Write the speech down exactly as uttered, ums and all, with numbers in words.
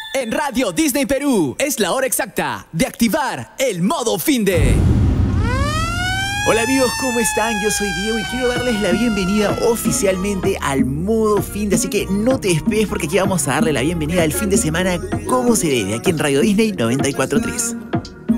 En Radio Disney Perú es la hora exacta de activar el modo finde. Hola amigos, ¿cómo están? Yo soy Diego y quiero darles la bienvenida oficialmente al modo finde, así que no te despegues porque aquí vamos a darle la bienvenida al fin de semana como se debe, aquí en Radio Disney noventa y cuatro punto tres.